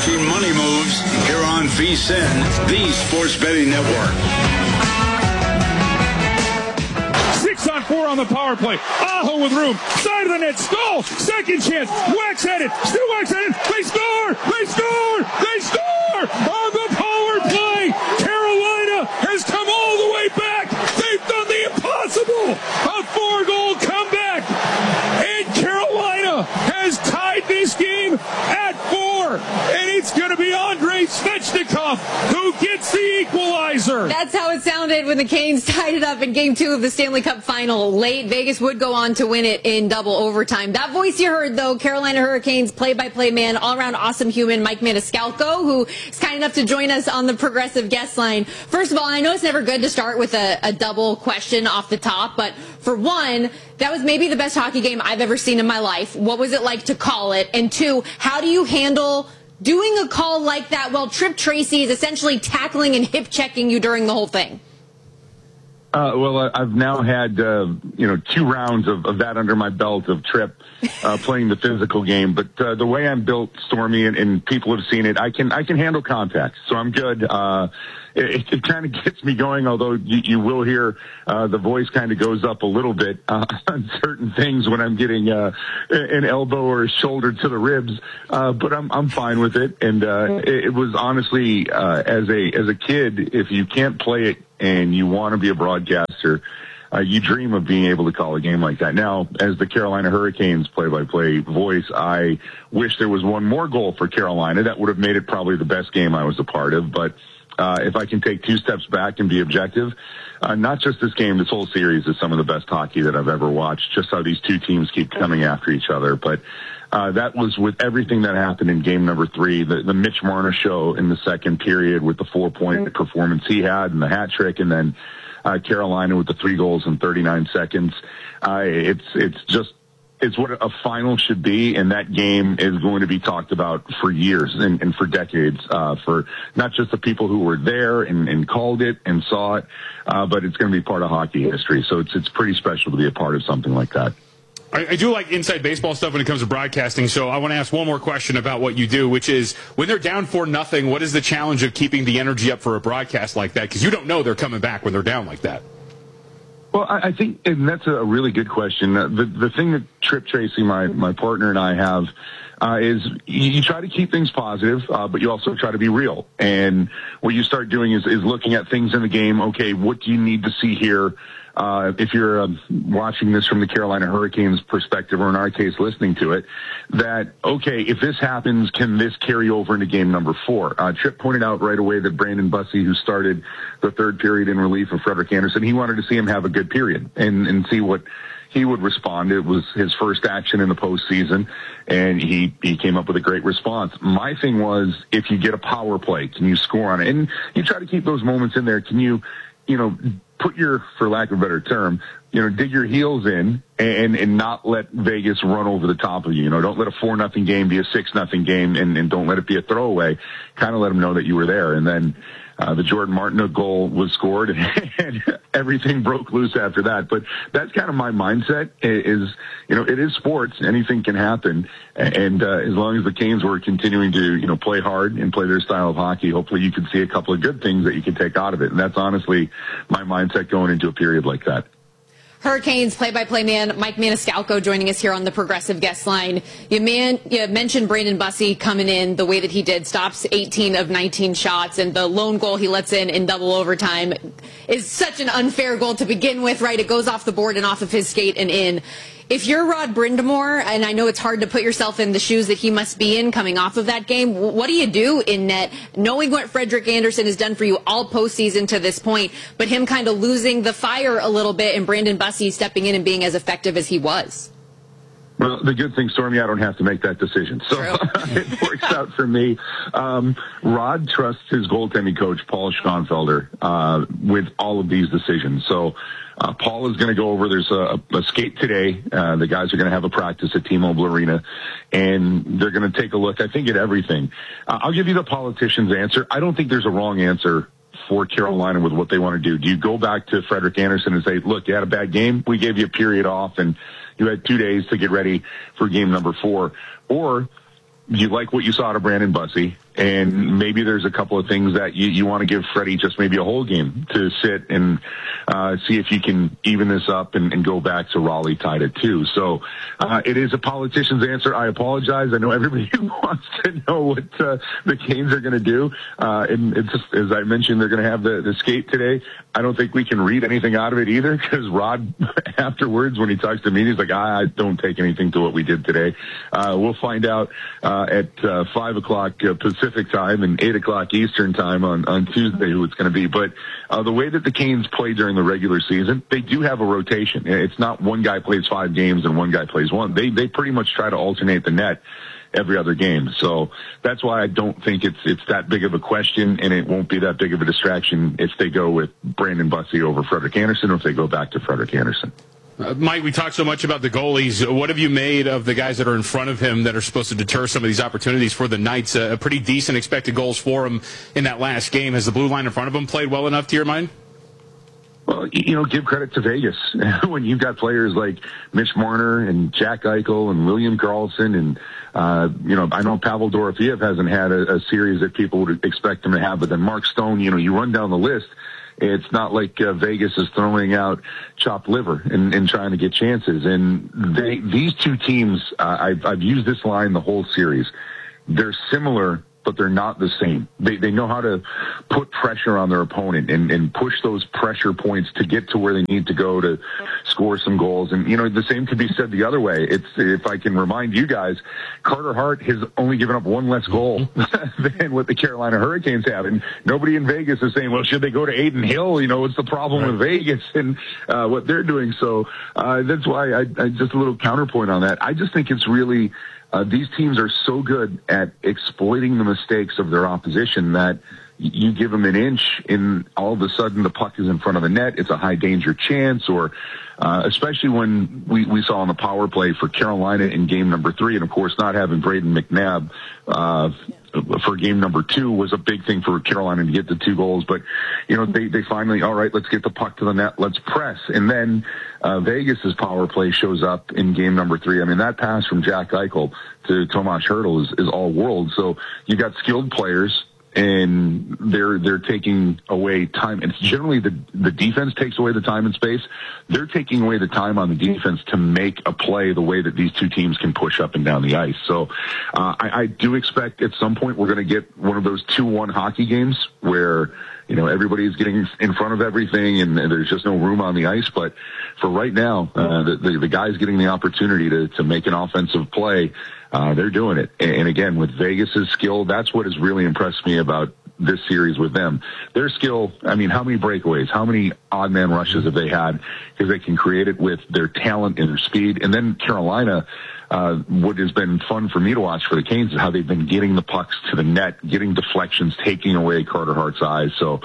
watching Money Moves here on VSiN, the Sports Betting Network. 6-on-4 on the power play. Aho with room. Side of the net. Stahl. Second chance. Wax headed. Still Wax headed. They score. They score. They score on the power play. Carolina has come all the way back. They've done the impossible. A 4-goal comeback. And Carolina has tied this game at 4. And it's going to be Andrei Svechnikov who gets the equalizer. That's how it sounded when the Canes tied it up in Game 2 of the Stanley Cup Final. Late, Vegas would go on to win it in double overtime. That voice you heard, though, Carolina Hurricanes play-by-play man, all-around awesome human, Mike Maniscalco, who is kind enough to join us on the Progressive guest line. First of all, I know it's never good to start with a double question off the top, but for one, that was maybe the best hockey game I've ever seen in my life. What was it like to call it? And two, how do you handle doing a call like that while Trip Tracy is essentially tackling and hip-checking you during the whole thing? Well, I've now had, 2 rounds of that under my belt of Trip playing the physical game. But the way I'm built, Stormy, and people have seen it, I can handle contact, so I'm good. It kind of gets me going, although you will hear the voice kind of goes up a little bit on certain things when I'm getting an elbow or a shoulder to the ribs. But I'm fine with it. And it was honestly, as a kid, if you can't play it and you want to be a broadcaster, you dream of being able to call a game like that. Now, as the Carolina Hurricanes play-by-play voice, I wish there was one more goal for Carolina. That would have made it probably the best game I was a part of. But if I can take 2 steps back and be objective, not just this game, this whole series is some of the best hockey that I've ever watched, just how these two teams keep coming after each other. But that was with everything that happened in game number 3, the Mitch Marner show in the second period with the 4-point performance he had and the hat trick, and then Carolina with the 3 goals in 39 seconds. It's what a final should be, and that game is going to be talked about for years and for decades, for not just the people who were there and called it and saw it, but it's going to be part of hockey history. So it's pretty special to be a part of something like that. I do like inside baseball stuff when it comes to broadcasting, so I want to ask one more question about what you do, which is when they're down 4-0, what is the challenge of keeping the energy up for a broadcast like that? Because you don't know they're coming back when they're down like that. Well, I think, and that's a really good question. The thing that Trip Tracy, my partner, and I have is you try to keep things positive, but you also try to be real. And what you start doing is looking at things in the game. Okay, what do you need to see here? If you're watching this from the Carolina Hurricanes perspective, or in our case, listening to it, that, okay, if this happens, can this carry over into game number 4? Trip pointed out right away that Brandon Bussey, who started the third period in relief of Frederik Andersen, he wanted to see him have a good period and see what he would respond. It was his first action in the postseason, and he came up with a great response. My thing was, if you get a power play, can you score on it? And you try to keep those moments in there. Can you put your, for lack of a better term, dig your heels in and not let Vegas run over the top of you. Don't let a 4-0 game be a 6-0 game, and don't let it be a throwaway. Kind of let them know that you were there. And then the Jordan Martinook goal was scored, and everything broke loose after that. But that's kind of my mindset is, it is sports. Anything can happen. And as long as the Canes were continuing to, play hard and play their style of hockey, hopefully you can see a couple of good things that you can take out of it. And that's honestly my mindset going into a period like that. Hurricanes play-by-play man Mike Maniscalco joining us here on the Progressive guest line. You mentioned Brandon Bussey coming in the way that he did, stops 18 of 19 shots, and the lone goal he lets in double overtime is such an unfair goal to begin with, right? It goes off the board and off of his skate and in. If you're Rod Brind'Amour, and I know it's hard to put yourself in the shoes that he must be in coming off of that game, what do you do in net, knowing what Frederik Andersen has done for you all postseason to this point, but him kind of losing the fire a little bit and Brandon Bussey stepping in and being as effective as he was? Well, the good thing, Stormy, I don't have to make that decision. So it works out for me. Rod trusts his goaltending coach, Paul Schoenfelder, with all of these decisions. So Paul is going to go over. There's a skate today. The guys are going to have a practice at T-Mobile Arena, and they're going to take a look, I think, at everything. I'll give you the politician's answer. I don't think there's a wrong answer for Carolina with what they want to do. Do you go back to Frederik Andersen and say, look, you had a bad game. We gave you a period off, and you had 2 days to get ready for game number 4. Or do you like what you saw out of Brandon Bussey, And maybe there's a couple of things that you want to give Freddie just maybe a whole game to sit and see if you can even this up and go back to Raleigh tied at 2. So it is a politician's answer. I apologize. I know everybody wants to know what the Canes are going to do. And it's just, as I mentioned, they're going to have the skate today. I don't think we can read anything out of it either, because Rod, afterwards, when he talks to me, he's like, I don't take anything to what we did today. We'll find out at 5 o'clock Pacific time and 8 o'clock Eastern time on Tuesday who it's going to be. But the way that the Canes play during the regular season, they do have a rotation. It's not one guy plays 5 games and one guy plays 1. They pretty much try to alternate the net every other game. So that's why I don't think it's that big of a question, and it won't be that big of a distraction if they go with Brandon Bussey over Frederik Andersen, or if they go back to Frederik Andersen. Mike, we talked so much about the goalies. What have you made of the guys that are in front of him that are supposed to deter some of these opportunities for the Knights? A pretty decent expected goals for him in that last game. Has the blue line in front of him played well enough to your mind? Well, give credit to Vegas. When you've got players like Mitch Marner and Jack Eichel and William Karlsson and, I know Pavel Dorofeev hasn't had a series that people would expect him to have, but then Mark Stone, you run down the list. It's not like Vegas is throwing out chopped liver and trying to get chances. And these two teams, I've used this line the whole series. They're similar, but they're not the same. They know how to put pressure on their opponent and push those pressure points to get to where they need to go to score some goals. And, the same could be said the other way. If I can remind you guys, Carter Hart has only given up one less goal than what the Carolina Hurricanes have. And nobody in Vegas is saying, well, should they go to Aiden Hill? What's the problem with Vegas and what they're doing? So that's why I just a little counterpoint on that. I just think it's really these teams are so good at exploiting the mistakes of their opposition that you give them an inch and all of a sudden the puck is in front of the net. It's a high danger chance, or especially when we saw on the power play for Carolina in game number 3. And of course, not having Braden McNabb for game number 2 was a big thing for Carolina to get the 2 goals. But, they finally, all right, let's get the puck to the net. Let's press. And then Vegas's power play shows up in game number 3. I mean, that pass from Jack Eichel to Tomas Hertl is all world. So you got skilled players, and they're taking away time. And generally the defense takes away the time and space. They're taking away the time on the defense to make a play the way that these two teams can push up and down the ice. So I do expect at some point we're going to get one of those 2-1 hockey games where everybody's getting in front of everything and there's just no room on the ice. But for right now, the guys getting the opportunity to make an offensive play, they're doing it. And again, with Vegas's skill, that's what has really impressed me about this series with them. Their skill, I mean, how many breakaways, how many odd man rushes have they had? Because they can create it with their talent and their speed. And then Carolina, what has been fun for me to watch for the Canes is how they've been getting the pucks to the net, getting deflections, taking away Carter Hart's eyes. So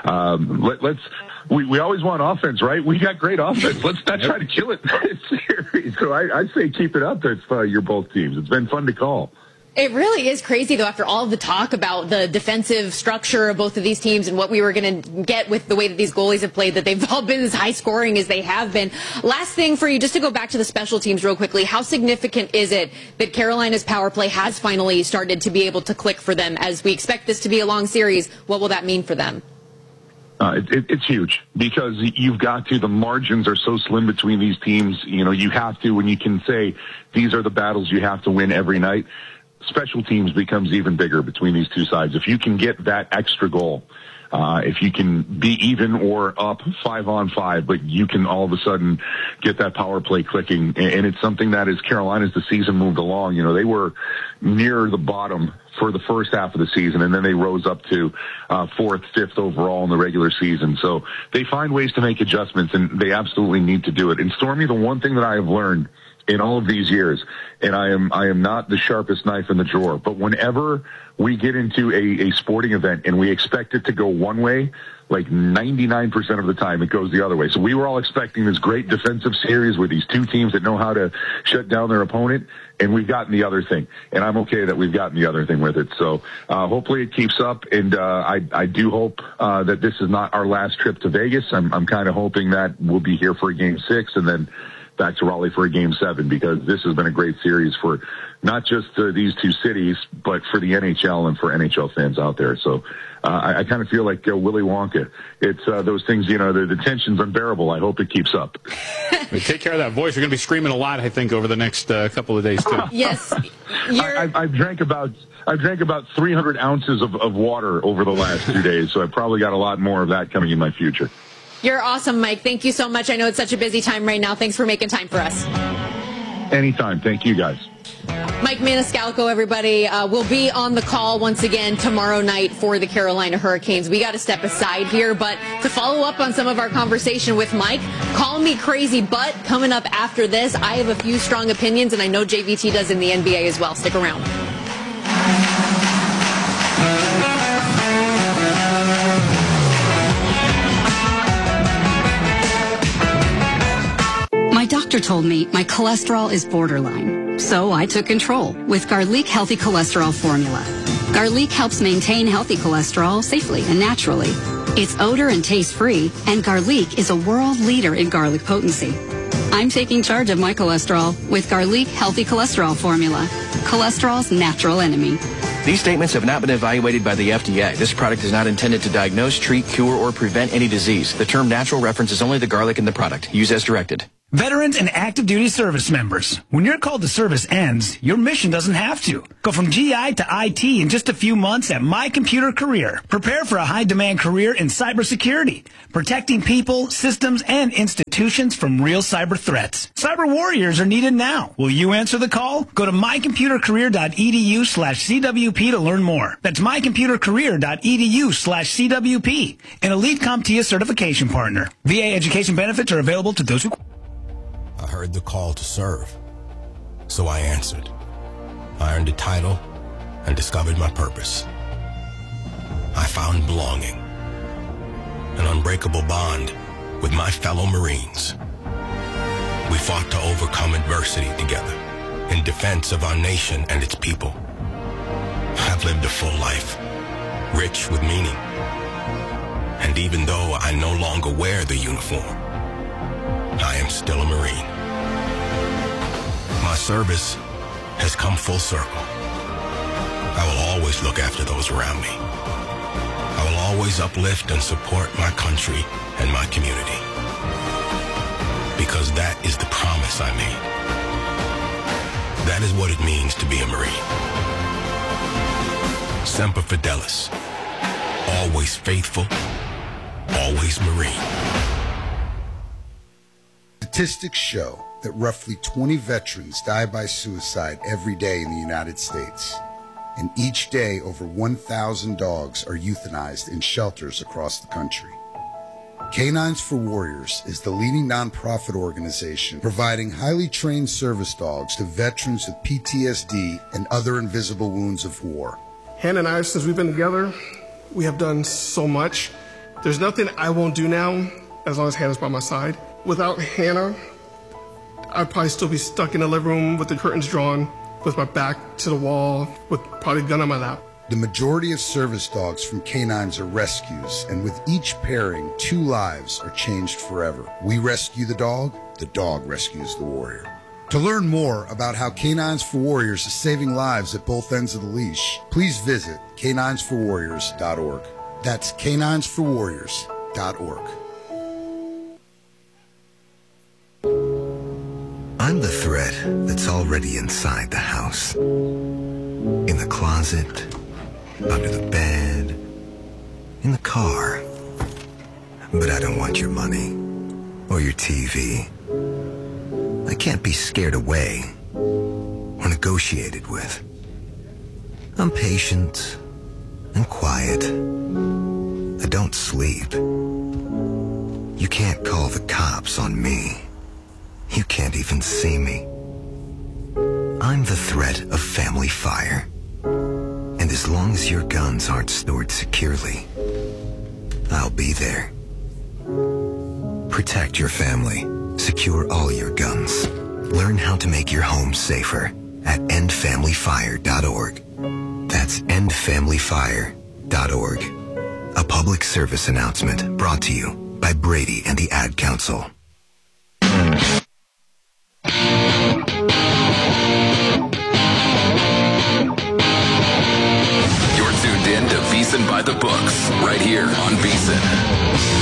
we always want offense, right? We got great offense. Let's not try to kill it this series. So I say keep it up if you're both teams. It's been fun to call. It really is crazy, though, after all of the talk about the defensive structure of both of these teams and what we were going to get with the way that these goalies have played, that they've all been as high scoring as they have been. Last thing for you, just to go back to the special teams real quickly, how significant is it that Carolina's power play has finally started to be able to click for them? As we expect this to be a long series, what will that mean for them? It's huge because you've got to, the margins are so slim between these teams. You have to, when you can say these are the battles you have to win every night, special teams becomes even bigger between these two sides. If you can get that extra goal, if you can be even or up 5-on-5, but you can all of a sudden get that power play clicking. And it's something that as Carolina, as the season moved along, they were near the bottom for the first half of the season, and then they rose up to 4th, 5th overall in the regular season. So they find ways to make adjustments, and they absolutely need to do it. And Stormy, the one thing that I have learned in all of these years, and I am not the sharpest knife in the drawer, but whenever we get into a sporting event and we expect it to go one way, like 99% of the time it goes the other way. So we were all expecting this great defensive series with these two teams that know how to shut down their opponent, and we've gotten the other thing. And I'm okay that we've gotten the other thing with it. So hopefully it keeps up, and I do hope that this is not our last trip to Vegas. I'm kind of hoping that we'll be here for a Game 6, and then back to Raleigh for a Game 7, because this has been a great series for not just these two cities, but for the NHL and for NHL fans out there. So I kind of feel like Willy Wonka. It's those things, the tension's unbearable. I hope it keeps up. Take care of that voice. You're going to be screaming a lot, I think, over the next couple of days, too. Yes. I've drank about 300 ounces of water over the last 2 days, so I've probably got a lot more of that coming in my future. You're awesome, Mike. Thank you so much. I know it's such a busy time right now. Thanks for making time for us. Anytime. Thank you, guys. Mike Maniscalco, everybody, will be on the call once again tomorrow night for the Carolina Hurricanes. We got to step aside here, but to follow up on some of our conversation with Mike, call me crazy, but coming up after this, I have a few strong opinions, and I know JVT does in the NBA as well. Stick around. My doctor told me my cholesterol is borderline, so I took control with Garlic Healthy Cholesterol Formula. Garlic helps maintain healthy cholesterol safely and naturally. It's odor and taste-free, and Garlic is a world leader in garlic potency. I'm taking charge of my cholesterol with Garlic Healthy Cholesterol Formula, cholesterol's natural enemy. These statements have not been evaluated by the FDA. This product is not intended to diagnose, treat, cure, or prevent any disease. The term natural references only the garlic in the product. Use as directed. Veterans and active duty service members, when your call to service ends, your mission doesn't have to. Go from GI to IT in just a few months at My Computer Career. Prepare for a high-demand career in cybersecurity, protecting people, systems, and institutions from real cyber threats. Cyber warriors are needed now. Will you answer the call? Go to mycomputercareer.edu/CWP to learn more. That's mycomputercareer.edu/CWP, an Elite CompTIA certification partner. VA education benefits are available to those who... I heard the call to serve, so I answered. I earned a title and discovered my purpose. I found belonging, an unbreakable bond with my fellow Marines. We fought to overcome adversity together in defense of our nation and its people. I've lived a full life, rich with meaning. And even though I no longer wear the uniform, I am still a Marine. My service has come full circle. I will always look after those around me. I will always uplift and support my country and my community. Because that is the promise I made. That is what it means to be a Marine. Semper Fidelis. Always faithful. Always Marine. Statistics show that roughly 20 veterans die by suicide every day in the United States. And each day, over 1,000 dogs are euthanized in shelters across the country. Canines for Warriors is the leading nonprofit organization providing highly trained service dogs to veterans with PTSD and other invisible wounds of war. Hannah and I, since we've been together, we have done so much. There's nothing I won't do now as long as Hannah's by my side. Without Hannah, I'd probably still be stuck in the living room with the curtains drawn, with my back to the wall, with probably a gun on my lap. The majority of service dogs from canines are rescues, and with each pairing, 2 lives are changed forever. We rescue the dog rescues the warrior. To learn more about how Canines for Warriors is saving lives at both ends of the leash, please visit caninesforwarriors.org. That's caninesforwarriors.org. I'm the threat that's already inside the house. In the closet, under the bed, in the car. But I don't want your money or your TV. I can't be scared away or negotiated with. I'm patient and quiet. I don't sleep. You can't call the cops on me. You can't even see me. I'm the threat of family fire. And as long as your guns aren't stored securely, I'll be there. Protect your family. Secure all your guns. Learn how to make your home safer at endfamilyfire.org. That's endfamilyfire.org. A public service announcement brought to you by Brady and the Ad Council. VSiN by the books, right here on VSiN.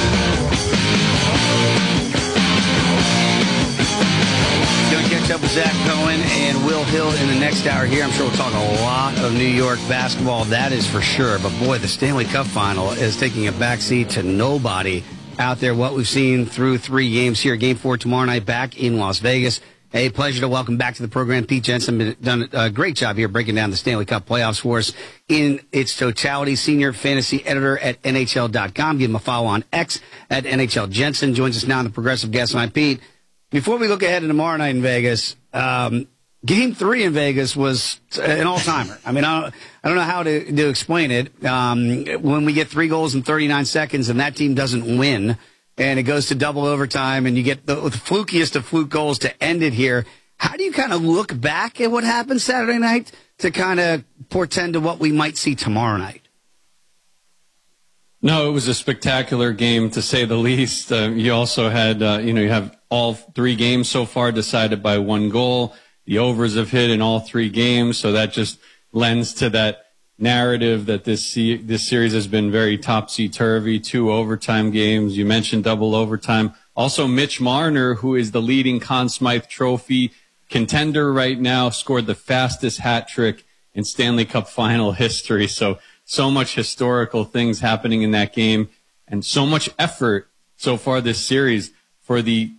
Going to catch up with Zach Cohen and Will Hill in the next hour here. I'm sure we'll talk a lot of New York basketball, that is for sure. But boy, the Stanley Cup final is taking a backseat to nobody out there. What we've seen through 3 games here. Game 4 tomorrow night back in Las Vegas. A pleasure to welcome back to the program Pete Jensen. Done a great job here breaking down the Stanley Cup playoffs for us in its totality. Senior fantasy editor at NHL.com. Give him a follow on X at NHL Jensen. Joins us now on the Progressive Guest Line. Pete, before we look ahead to tomorrow night in Vegas, Game 3 in Vegas was an all-timer. I mean, I don't know how to explain it. When we get 3 goals in 39 seconds and that team doesn't win, and it goes to double overtime, and you get the flukiest of fluke goals to end it here, how do you kind of look back at what happened Saturday night to kind of portend to what we might see tomorrow night? No, it was a spectacular game, to say the least. You also had, you have all 3 games so far decided by 1 goal. The overs have hit in all 3 games, so that just lends to that narrative that this series has been very topsy-turvy. 2 overtime games. You mentioned double overtime. Also, Mitch Marner, who is the leading Conn Smythe Trophy contender right now, scored the fastest hat trick in Stanley Cup final history. So much historical things happening in that game, and so much effort so far this series for the